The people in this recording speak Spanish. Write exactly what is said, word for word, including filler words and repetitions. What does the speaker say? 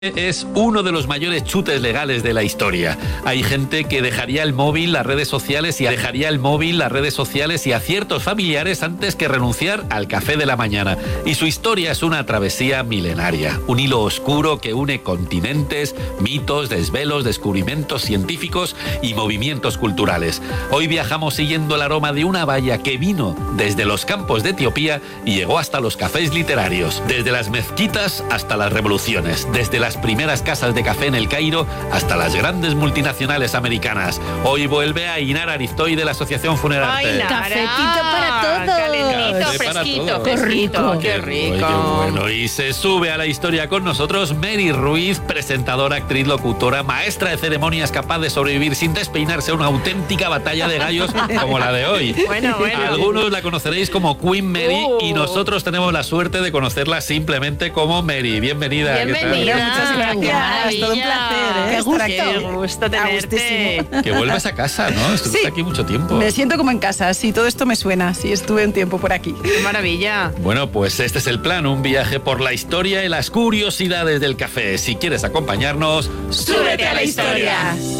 Es uno de los mayores chutes legales de la historia. Hay gente que dejaría el móvil, las redes sociales y dejaría el móvil, las redes sociales y a ciertos familiares antes que renunciar al café de la mañana. Y su historia es una travesía milenaria, un hilo oscuro que une continentes, mitos, desvelos, descubrimientos científicos y movimientos culturales. Hoy viajamos siguiendo el aroma de una valla que vino desde los campos de Etiopía y llegó hasta los cafés literarios, desde las mezquitas hasta las revoluciones, desde las primeras casas de café en el Cairo hasta las grandes multinacionales americanas. Hoy vuelve a Ainar Ariztoy de la Asociación Funeral. Cafetito para todos. Calentito, Café para fresquito, todos. fresquito. Qué Qué Oye, rico. qué bueno. Y se sube a la historia con nosotros Mary Ruiz, presentadora, actriz, locutora, maestra de ceremonias, capaz de sobrevivir sin despeinarse a una auténtica batalla de gallos como la de hoy. Bueno, bueno. Algunos la conoceréis como Queen Mary Uh. y nosotros tenemos la suerte de conocerla simplemente como Mary. Bienvenida. ¿qué tal? Bienvenida. Muchas gracias. Qué maravilla. Todo un placer, ¿eh? Qué estar gusto, aquí. qué gusto A tenerte. gustísimo. Que vuelves a casa, ¿no? Estuviste Sí. aquí mucho tiempo. Me siento como en casa, sí, todo esto me suena, sí, estuve un tiempo por aquí. Qué maravilla. Bueno, pues este es el plan, un viaje por la historia y las curiosidades del café. Si quieres acompañarnos, Súbete a la historia.